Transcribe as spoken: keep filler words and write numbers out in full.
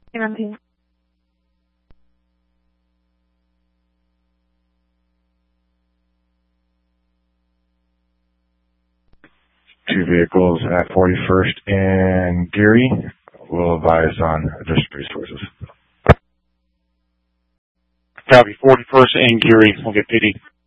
Two vehicles at forty-first and Geary. We'll advise on additional resources. Copy. forty-first and Geary will get P D.